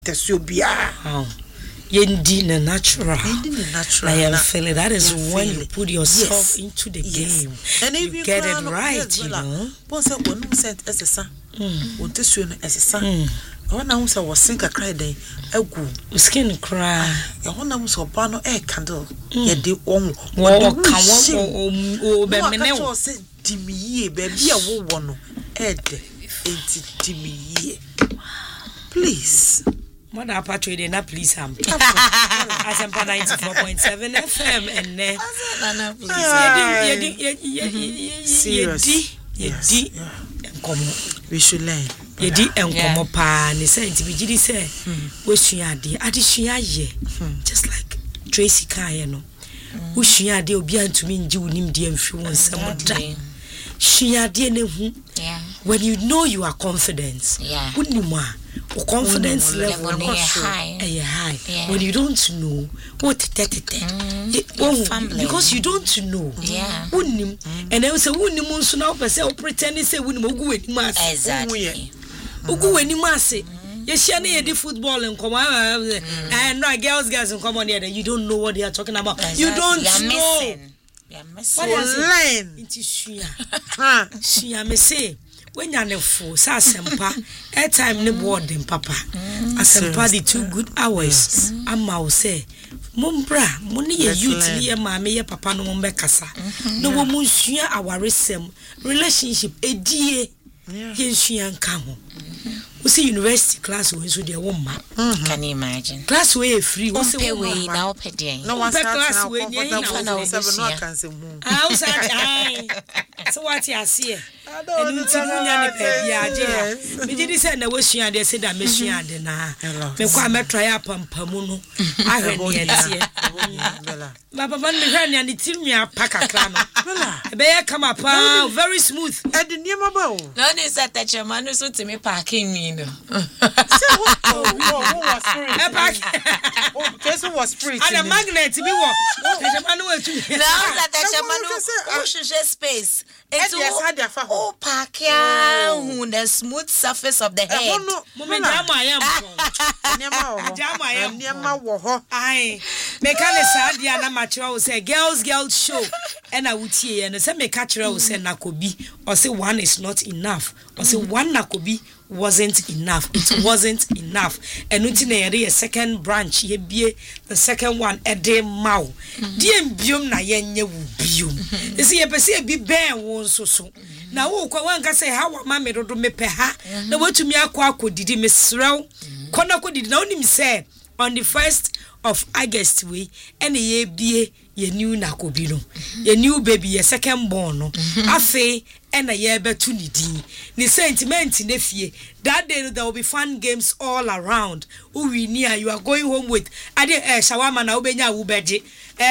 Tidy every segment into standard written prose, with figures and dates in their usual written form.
Tesobia. Yendi na natural. I feel it. That is when you put yourself into the game. And if you get it right, you know. Once I said as a son, what this one as a son. One ounce I was sink a cry day, a goo, skin cry. One ounce of pano air candle. Yet the one or said Timmy, baby, a woman, Ed, ain't Timmy. Please. Mother Patrick, na please am. As I'm 94.7 FM and we should learn. Yedi enkomo pa ne say nti bigidi say wo sua ade adesua ye just like Tracy Kaya no wo sua ade obi antumi nji wonim de amfi won sam da sua ade ne hu when you know you are confident wonima o confidence level high when you don't know what because you don't know wonim and I say wonim nso na person o pretend say wonim ogu wenim ase exactly ogu wenim ase ye share na ye di football and come and no girls and come on there you don't know what they are talking about you don't know you're missing learn into shia me say when you for sasempa airtime ne board dem papa asempa the 2 good hours ama say mumbra muni ye youth ye maame ye papa no mbe kasa no wo munsua awaresem relationship edie ye nsua nka ho we see university class we so dey womma can you imagine class we free we say we now pay no one class we no can say so what you see and you nya ne pebia age me did say na we sua dey say da me sua dey na me kwa me try apampamu no ahwe ne tie baba ban me hwa ne timi apaka kra no be ya come pa very smooth e de niam ba o no ni say that your man so timi parking me no say what was spirit person was spirit and a magnet be what the man was to now that your man who space it's all park on the smooth surface of the head moment I am niam wo ho ai me ka ne sadia na mature say girls show and I would see and say me catch her say nakobi or say one is not enough or say one nakobi wasn't enough. It wasn't enough. And until a second branch, ye be the second one a day mau. Dear bium na yenye bium. You see, a person be bear won so. Now, one can say how mammy do me peha. The way to me aqua did Miss Row. Konako did not him say on the 1st of August we and ye be ye new nakobino. Ye new baby, ye second born. Afe. And a year betu ni din ni sentiment in the that day there will be fun games all around we near you are going home with ade shawarma na obenya wo beje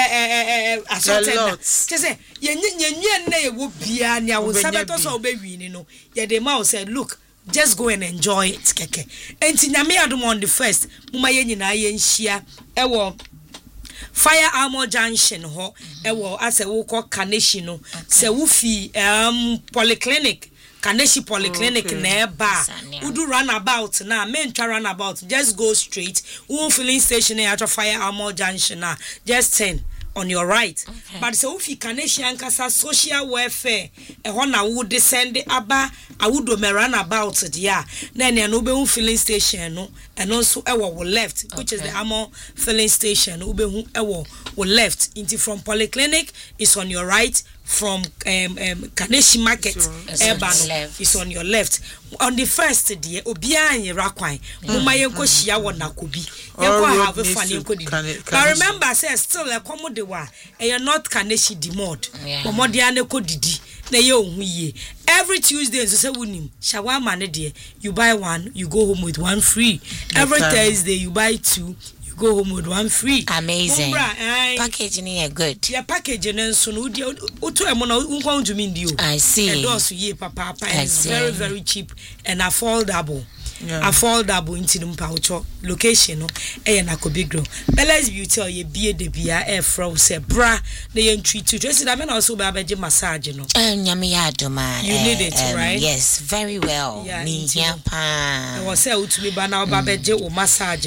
assorted just say ye na ye wo bia ni awo sabeto so obewi ni no ye the man said look just go and enjoy it keke enti nyame adom on the 1st muma ye nyina ye nhia ewo Fire Armor Junction ho ewo ase wo ko Kaneshi no se wo fi polyclinic Kaneshi polyclinic na eba udu runabout na mentwa runabout just go straight wo filling station at Fire Armor Junction na just 10 on your right but se wo fi Kaneshi ankasa social welfare ho na wo descend aba awudo me runabout dia na ne no be wo filling station no and also ewo wo left which is the Armor filling station ubehu ewo wo left into from polyclinic is on your right from Kaneshi market Ebano is on your left on the 1st day obia anyera kwan muma yenko hia wo nakobi yenko have fun yenko di but remember say still e komo de wa e not Kaneshi di mod komode ane ko didi na ye ohun ye every Tuesday so say wunim shawarma ne de you buy one you go home with one free every Thursday you buy 2 go home with one free. Amazing. Packaging is good. Yeah, packaging and so no to e mo na unko ntumi ndi o. I see. And also ye papa is very very cheap and affordable. Affordable into the poucho location no e na ko big grow. Belle's Beauty ye bie de bia e from say bra na ye treat to just that man also ba beje massage no. Nyame ya adoma. You need it, right? Yes, very well. Yeah, ni pa. I was say utumi ba na ba beje o massage